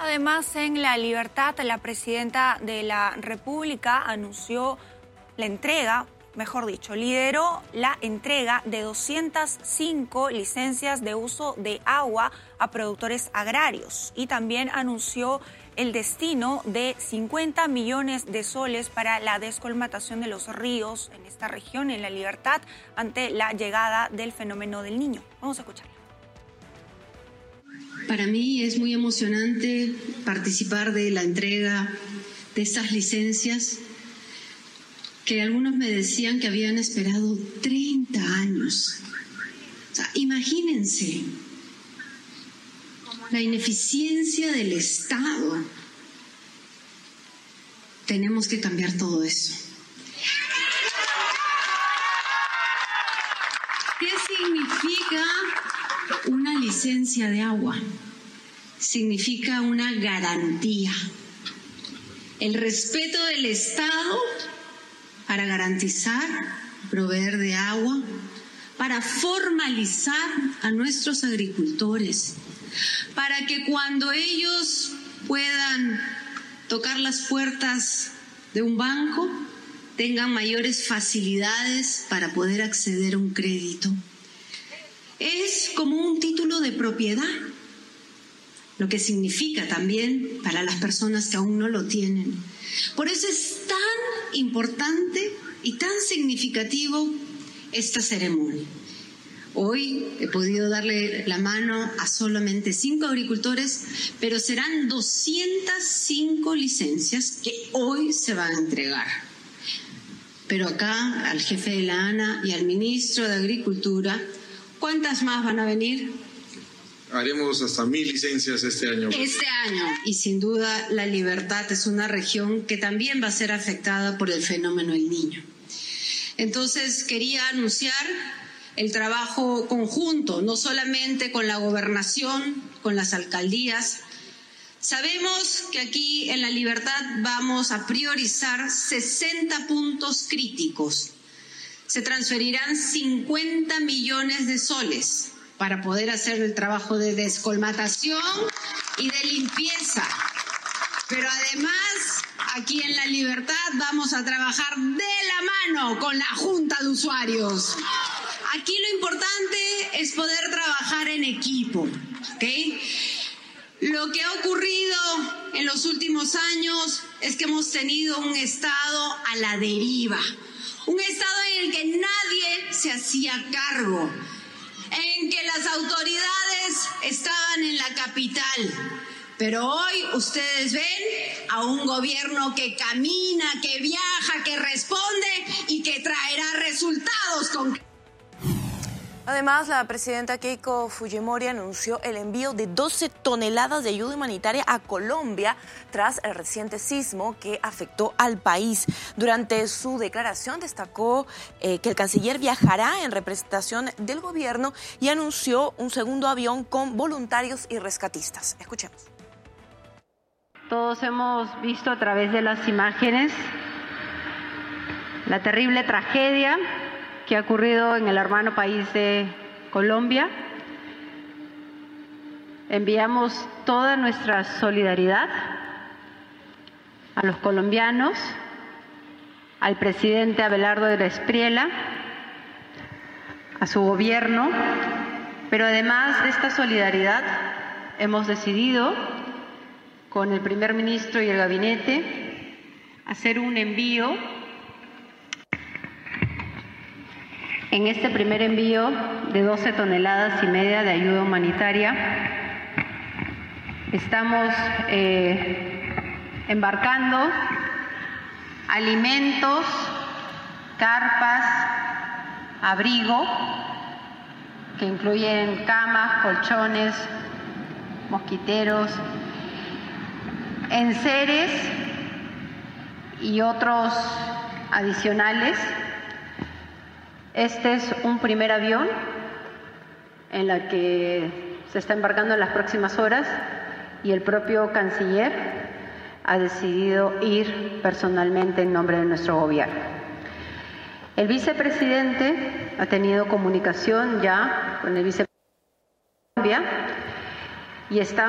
Además, en La Libertad, la presidenta de la República anunció la entrega, mejor dicho, lideró la entrega de 205 licencias de uso de agua a productores agrarios y también anunció el destino de 50 millones de soles para la descolmatación de los ríos en esta región, en La Libertad, ante la llegada del fenómeno del Niño. Vamos a escucharla. Para mí es muy emocionante participar de la entrega de estas licencias que algunos me decían que habían esperado 30 años. O sea, imagínense la ineficiencia del Estado. Tenemos que cambiar todo eso. ¿Qué significa una licencia de agua? Significa una garantía. El respeto del Estado para garantizar, proveer de agua, para formalizar a nuestros agricultores, para que cuando ellos puedan tocar las puertas de un banco, tengan mayores facilidades para poder acceder a un crédito. Es como un título de propiedad, lo que significa también para las personas que aún no lo tienen. Por eso es tan importante y tan significativo esta ceremonia. Hoy he podido darle la mano a solamente 5 agricultores, pero serán 205 licencias que hoy se van a entregar. Pero acá, al jefe de la ANA y al ministro de Agricultura, ¿cuántas más van a venir? Haremos hasta 1000 licencias este año. Este año. Y sin duda La Libertad es una región que también va a ser afectada por el fenómeno del Niño. Entonces quería anunciar el trabajo conjunto, no solamente con la gobernación, con las alcaldías. Sabemos que aquí en La Libertad vamos a priorizar 60 puntos críticos. Se transferirán 50 millones de soles para poder hacer el trabajo de descolmatación y de limpieza. Pero además, aquí en La Libertad vamos a trabajar de la mano con la Junta de Usuarios. Aquí lo importante es poder trabajar en equipo, ¿ok? Lo que ha ocurrido en los últimos años es que hemos tenido un Estado a la deriva, un Estado en el que nadie se hacía cargo, en que las autoridades estaban en la capital. Pero hoy ustedes ven a un gobierno que camina, que viaja, que responde y que traerá resultados concretos. Además, la presidenta Keiko Fujimori anunció el envío de 12 toneladas de ayuda humanitaria a Colombia tras el reciente sismo que afectó al país. Durante su declaración destacó que el canciller viajará en representación del gobierno y anunció un segundo avión con voluntarios y rescatistas. Escuchemos. Todos hemos visto a través de las imágenes la terrible tragedia que ha ocurrido en el hermano país de Colombia. Enviamos toda nuestra solidaridad a los colombianos, al presidente Abelardo de la Espriella, a su gobierno, pero además de esta solidaridad hemos decidido con el primer ministro y el gabinete hacer un envío. En este primer envío de 12 toneladas y media de ayuda humanitaria, estamos embarcando alimentos, carpas, abrigo, que incluyen camas, colchones, mosquiteros, enseres y otros adicionales. Este es un primer avión en la que se está embarcando en las próximas horas y el propio canciller ha decidido ir personalmente en nombre de nuestro gobierno. El vicepresidente ha tenido comunicación ya con el vicepresidente de Colombia y están